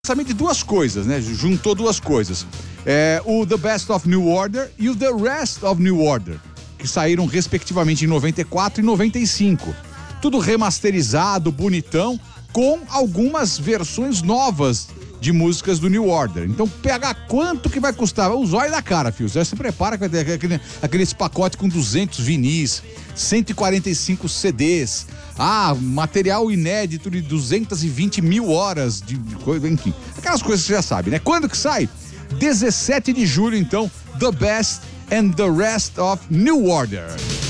de duas coisas, né? Juntou duas coisas. O The Best of New Order e o The Rest of New Order, que saíram respectivamente em 94 e 95. Tudo remasterizado, bonitão, com algumas versões novas de músicas do New Order. Então pega quanto que vai custar. O zóio da cara, filho. Você se prepara que vai ter aquele pacote com 200 vinis, 145 CDs, material inédito de 220 mil horas de coisa, enfim. Aquelas coisas que você já sabe, né? Quando que sai? 17 de julho, então, The Best and the Rest of New Order.